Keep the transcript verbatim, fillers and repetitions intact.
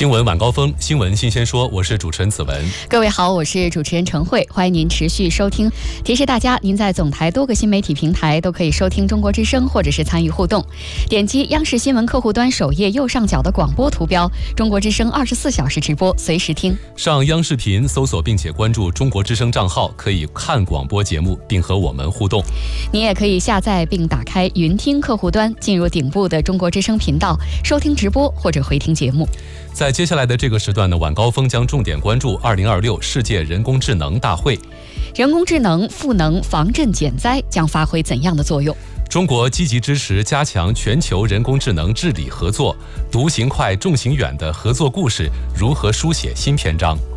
新闻晚高峰，新闻新鲜说，我是主持人子文。 各位好，我是主持人陈慧，欢迎您持续收听。提示大家，您在总台多个新媒体平台都可以收听中国之声，或者是参与互动。点击央视新闻客户端首页右上角的广播图标，中国之声二十四小时直播，随时听。 上央视频搜索并且关注中国之声账号，可以看广播节目并和我们互动。 您也可以下载并打开云听客户端，进入顶部的中国之声频道，收听直播或者回听节目。 在接下来的这个时段呢，晚高峰将重点关注二零二六世界人工智能大会。 人工智能赋能防震减灾将发挥怎样的作用？ 中国积极支持加强全球人工智能治理合作，独行快，重行远的合作故事如何书写新篇章？